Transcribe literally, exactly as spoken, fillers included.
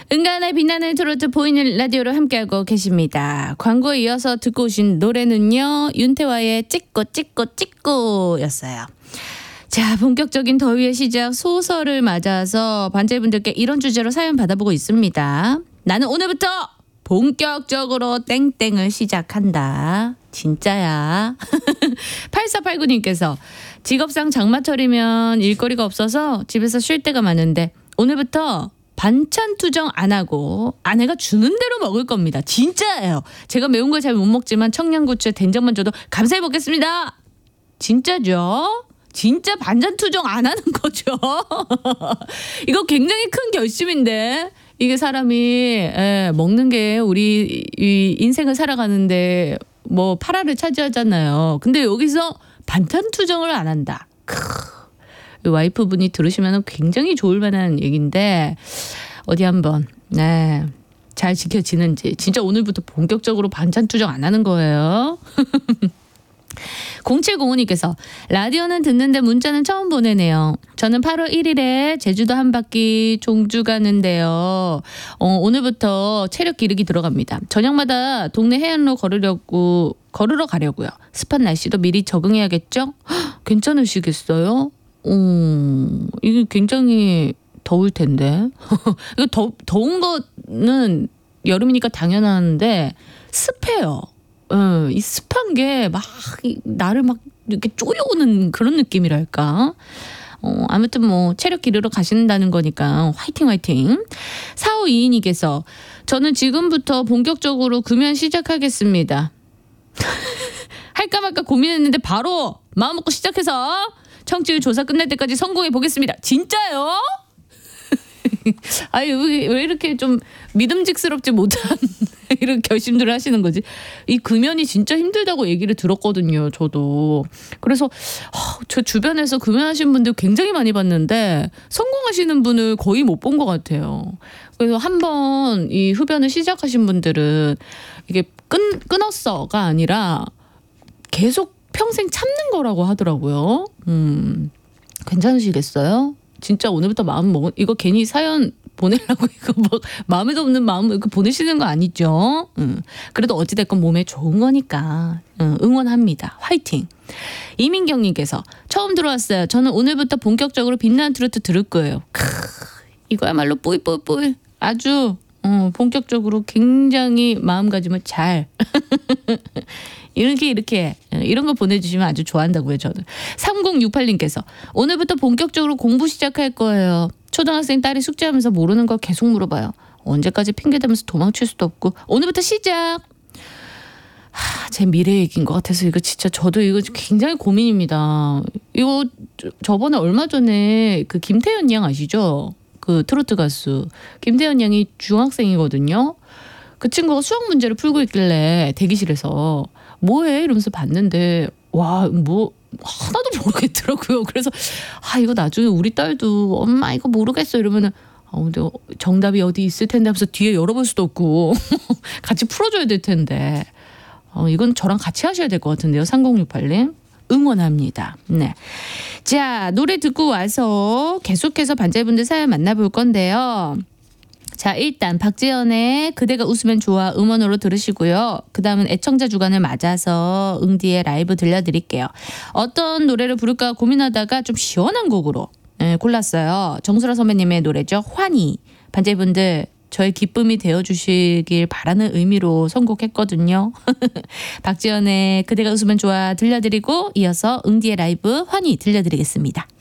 은간의 빛나는 트로트 보이는 라디오로 함께하고 계십니다. 광고에 이어서 듣고 오신 노래는요. 윤태화의 찍고 찍고 찍고 였어요. 자, 본격적인 더위의 시작 소설을 맞아서 반제분들께 이런 주제로 사연 받아보고 있습니다. 나는 오늘부터 본격적으로 땡땡을 시작한다. 진짜야. 팔사팔구 님께서 직업상 장마철이면 일거리가 없어서 집에서 쉴 때가 많은데 오늘부터 반찬 투정 안 하고 아내가 주는 대로 먹을 겁니다. 진짜예요. 제가 매운 걸 잘 못 먹지만 청양고추에 된장만 줘도 감사히 먹겠습니다. 진짜죠? 진짜 반찬 투정 안 하는 거죠. 이거 굉장히 큰 결심인데 이게 사람이 예, 먹는 게 우리 이 인생을 살아가는데 뭐 팔화를 차지하잖아요. 근데 여기서 반찬 투정을 안 한다. 크. 와이프분이 들으시면 굉장히 좋을 만한 얘기인데 어디 한번 네, 잘 지켜지는지. 진짜 오늘부터 본격적으로 반찬 투정 안 하는 거예요. 공칠공오 님께서 라디오는 듣는데 문자는 처음 보내네요. 저는 팔월 일일에 제주도 한 바퀴 종주 가는데요. 어, 오늘부터 체력 기르기 들어갑니다. 저녁마다 동네 해안로 걸으려고 걸으러 가려고요. 습한 날씨도 미리 적응해야겠죠? 헉, 괜찮으시겠어요? 음, 이게 굉장히 더울 텐데. 이거 더, 더운 거는 여름이니까 당연한데 습해요. 어, 이 습한 게 막 나를 막 이렇게 쪼여오는 그런 느낌이랄까. 어, 아무튼 뭐 체력 기르러 가신다는 거니까 화이팅 화이팅. 사오이이 님께서 저는 지금부터 본격적으로 금연 시작하겠습니다. 할까 말까 고민했는데 바로 마음 먹고 시작해서 청취율 조사 끝날 때까지 성공해 보겠습니다. 진짜요? 아니 왜 이렇게 좀 믿음직스럽지 못한 이런 결심들을 하시는 거지? 이 금연이 진짜 힘들다고 얘기를 들었거든요. 저도. 그래서 어, 저 주변에서 금연하신 분들 굉장히 많이 봤는데 성공하시는 분을 거의 못 본 것 같아요. 그래서 한번 이 흡연을 시작하신 분들은 이게 끈, 끊었어가 아니라 계속 평생 참는 거라고 하더라고요. 음, 괜찮으시겠어요? 진짜 오늘부터 마음 먹은 이거 괜히 사연 보내려고 이거 뭐 마음에도 없는 마음을 이렇게 보내시는 거 아니죠? 음, 그래도 어찌됐건 몸에 좋은 거니까 음, 응원합니다. 화이팅. 이민경님께서 처음 들어왔어요. 저는 오늘부터 본격적으로 빛나는 트로트 들을 거예요. 크, 이거야말로 뿌이뿌이뿌이 아주 어, 본격적으로 굉장히 마음가짐을 잘 이렇게 이렇게 이런 거 보내주시면 아주 좋아한다고요. 저는. 삼공육팔 님께서 오늘부터 본격적으로 공부 시작할 거예요. 초등학생 딸이 숙제하면서 모르는 걸 계속 물어봐요. 언제까지 핑계대면서 도망칠 수도 없고 오늘부터 시작. 하, 제 미래 얘기인 것 같아서 이거 진짜 저도 이거 굉장히 고민입니다. 이거 저번에 얼마 전에 그 김태현 양 아시죠? 그 트로트 가수 김태현 양이 중학생이거든요. 그 친구가 수학 문제를 풀고 있길래 대기실에서 뭐해? 이러면서 봤는데 와 뭐 하나도 모르겠더라고요. 그래서 아 이거 나중에 우리 딸도 엄마 이거 모르겠어 이러면은 아 근데 정답이 어디 있을 텐데 하면서 뒤에 열어볼 수도 없고 같이 풀어줘야 될 텐데 어, 이건 저랑 같이 하셔야 될 것 같은데요. 삼공육팔 님 응원합니다. 네. 자 노래 듣고 와서 계속해서 반자분들 사연 만나볼 건데요. 자 일단 박지연의 그대가 웃으면 좋아 음원으로 들으시고요. 그 다음은 애청자 주간을 맞아서 응디의 라이브 들려드릴게요. 어떤 노래를 부를까 고민하다가 좀 시원한 곡으로 네, 골랐어요. 정수라 선배님의 노래죠. 환희. 반제분들 저의 기쁨이 되어주시길 바라는 의미로 선곡했거든요. 박지연의 그대가 웃으면 좋아 들려드리고 이어서 응디의 라이브 환희 들려드리겠습니다.